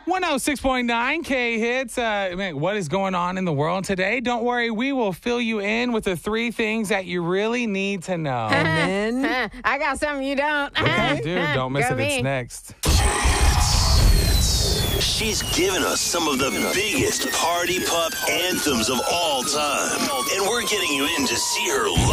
106.9 K Hits. Man, what is going on in the world today? Don't worry, we will fill you in with the 3 things that you really need to know. And then I got something you don't. Okay, dude, don't miss Go it. me. It's next. She's given us some of the biggest party pup anthems of all time. And we're getting you in to see her live.